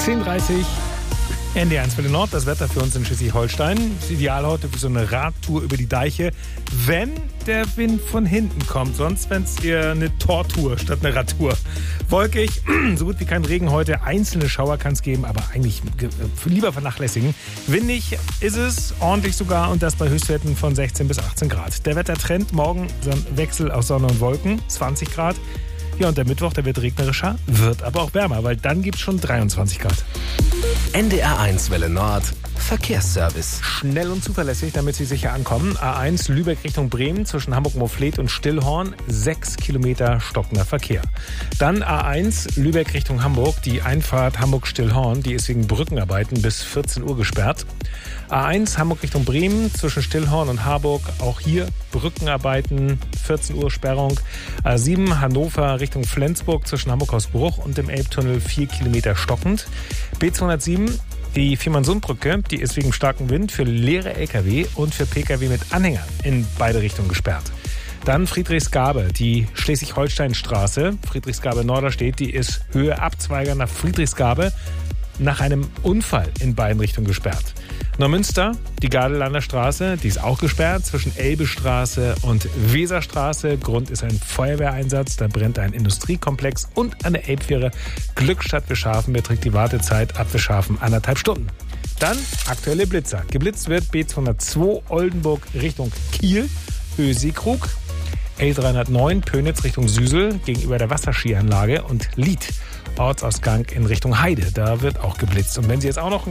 10:30 ND1 Welle Nord, das Wetter für uns in Schleswig-Holstein. Das Ideal heute für so eine Radtour über die Deiche, wenn der Wind von hinten kommt. Sonst wäre es eher eine Tortour statt eine Radtour. Wolkig, so gut wie kein Regen heute. Einzelne Schauer kann es geben, aber eigentlich lieber vernachlässigen. Windig ist es, ordentlich sogar, und das bei Höchstwerten von 16 bis 18 Grad. Der Wettertrend morgen so ein Wechsel aus Sonne und Wolken, 20 Grad. Ja, und der Mittwoch, der wird regnerischer, wird aber auch wärmer, weil dann gibt es schon 23 Grad. NDR1 Welle Nord, Verkehrsservice. Schnell und zuverlässig, damit Sie sicher ankommen. A1 Lübeck Richtung Bremen zwischen Hamburg-Moorfleet und Stillhorn, 6 Kilometer stockender Verkehr. Dann A1 Lübeck Richtung Hamburg, die Einfahrt Hamburg-Stillhorn, die ist wegen Brückenarbeiten bis 14 Uhr gesperrt. A1 Hamburg Richtung Bremen zwischen Stillhorn und Harburg, auch hier Brückenarbeiten, 14 Uhr Sperrung. A7 Hannover Richtung Flensburg zwischen Hamburg-Hausbruch und dem Elbtunnel 4 Kilometer stockend. B207 die Fehmarnsundbrücke, die ist wegen starkem Wind für leere Lkw und für Pkw mit Anhänger in beide Richtungen gesperrt. Dann Friedrichsgabe, die Schleswig-Holstein-Straße, Friedrichsgabe-Norderstedt, die ist Höhe Abzweiger nach Friedrichsgabe nach einem Unfall in beiden Richtungen gesperrt. Neumünster, die Gardelander Straße, die ist auch gesperrt zwischen Elbestraße und Weserstraße. Grund ist ein Feuerwehreinsatz, da brennt ein Industriekomplex, und an der Elbfähre Glückstadt Wischhafen beträgt die Wartezeit ab Wischhafen 1,5 Stunden. Dann aktuelle Blitzer. Geblitzt wird B202 Oldenburg Richtung Kiel, Höhe Seekrug, L309 Pönitz Richtung Süsel gegenüber der Wasserskianlage und Lied Ortsausgang in Richtung Heide. Da wird auch geblitzt. Und wenn Sie jetzt auch noch